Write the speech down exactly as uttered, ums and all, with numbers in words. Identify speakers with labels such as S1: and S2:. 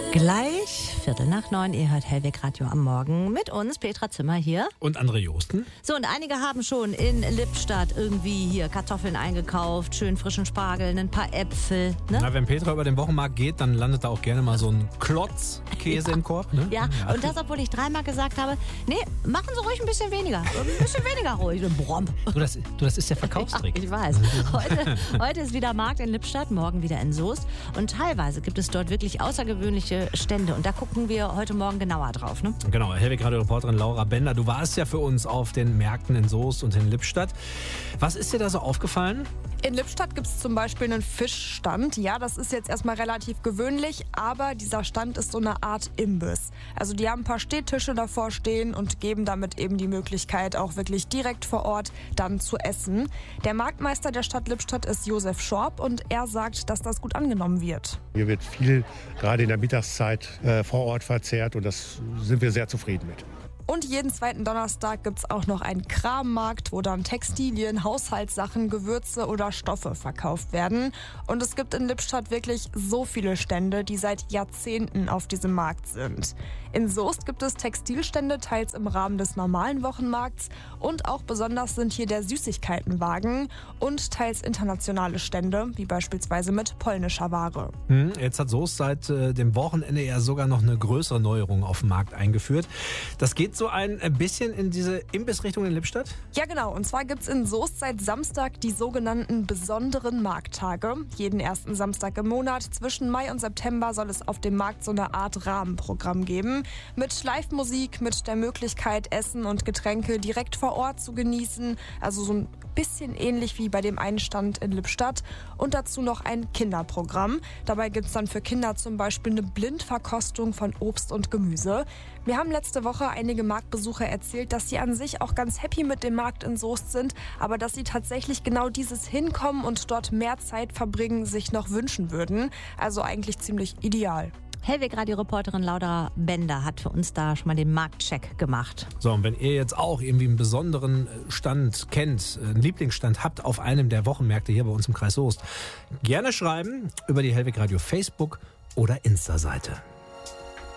S1: Gleich Viertel nach neun, ihr hört Hellweg Radio am Morgen mit uns, Petra Zimmer hier.
S2: Und André Josten.
S1: So, und einige haben schon in Lippstadt irgendwie hier Kartoffeln eingekauft, schön frischen Spargel, ein paar Äpfel. Ne?
S2: Na, wenn Petra über den Wochenmarkt geht, dann landet da auch gerne mal so ein Klotz Käse
S1: ja.
S2: im Korb. Ne?
S1: Ja. ja, und das, obwohl ich dreimal gesagt habe, nee, machen Sie ruhig ein bisschen weniger, ein bisschen weniger ruhig. Brumm.
S2: Du, das, du, das ist der Verkaufstrick.
S1: Ja, ich weiß. Heute, heute ist wieder Markt in Lippstadt, morgen wieder in Soest. Und teilweise gibt es dort wirklich außergewöhnliche Stände. Und da gucken wir heute Morgen genauer drauf. Ne?
S2: Genau, Hellweg Radio Reporterin Laura Bender. Du warst ja für uns auf den Märkten in Soest und in Lippstadt. Was ist dir da so aufgefallen?
S3: In Lippstadt gibt es zum Beispiel einen Fischstand. Ja, das ist jetzt erstmal relativ gewöhnlich, aber dieser Stand ist so eine Art Imbiss. Also die haben ein paar Stehtische davor stehen und geben damit eben die Möglichkeit, auch wirklich direkt vor Ort dann zu essen. Der Marktmeister der Stadt Lippstadt ist Josef Schorb und er sagt, dass das gut angenommen wird.
S4: Hier wird viel gerade in der Mittagszeit äh, vor Ort verzehrt und das sind wir sehr zufrieden mit.
S3: Und jeden zweiten Donnerstag gibt es auch noch einen Krammarkt, wo dann Textilien, Haushaltssachen, Gewürze oder Stoffe verkauft werden. Und es gibt in Lippstadt wirklich so viele Stände, die seit Jahrzehnten auf diesem Markt sind. In Soest gibt es Textilstände, teils im Rahmen des normalen Wochenmarkts. Und auch besonders sind hier der Süßigkeitenwagen und teils internationale Stände, wie beispielsweise mit polnischer Ware.
S2: Hm, jetzt hat Soest seit äh, dem Wochenende ja sogar noch eine größere Neuerung auf dem Markt eingeführt. Das geht so ein bisschen in diese Imbissrichtung in Lippstadt?
S3: Ja, genau. Und zwar gibt es in Soest seit Samstag die sogenannten besonderen Markttage. Jeden ersten Samstag im Monat zwischen Mai und September soll es auf dem Markt so eine Art Rahmenprogramm geben. Mit Live-Musik, mit der Möglichkeit, Essen und Getränke direkt vor Ort zu genießen. Also so ein bisschen ähnlich wie bei dem einen Stand in Lippstadt. Und dazu noch ein Kinderprogramm. Dabei gibt es dann für Kinder zum Beispiel eine Blindverkostung von Obst und Gemüse. Wir haben letzte Woche einige Marktbesucher erzählt, dass sie an sich auch ganz happy mit dem Markt in Soest sind, aber dass sie tatsächlich genau dieses Hinkommen und dort mehr Zeit verbringen sich noch wünschen würden. Also eigentlich ziemlich ideal.
S1: Hellweg Radio-Reporterin Laura Bender hat für uns da schon mal den Marktcheck gemacht.
S2: So, und wenn ihr jetzt auch irgendwie einen besonderen Stand kennt, einen Lieblingsstand habt auf einem der Wochenmärkte hier bei uns im Kreis Soest, gerne schreiben über die Hellweg Radio Facebook oder Insta-Seite.